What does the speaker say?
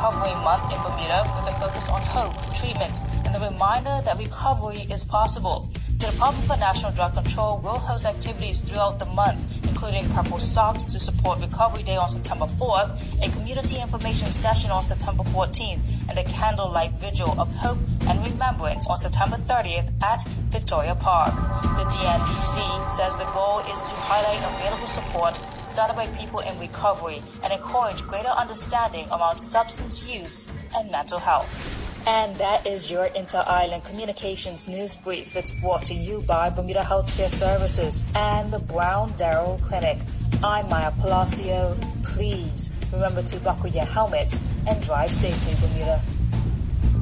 Recovery Month in Bermuda with a focus on hope, treatment, and a reminder that recovery is possible. The Department for National Drug Control will host activities throughout the month, including Purple Socks to support Recovery Day on September 4th, a community information session on September 14th, and a candlelight vigil of hope and remembrance on September 30th at Victoria Park. The DNDC says the goal is to highlight available support, celebrate people in recovery, and encourage greater understanding around substance use and mental health. And that is your Inter-Island Communications News Brief. It's brought to you by Bermuda Healthcare Services and the Brown Darrell Clinic. I'm Maya Palacio. Please remember to buckle your helmets and drive safely, Bermuda.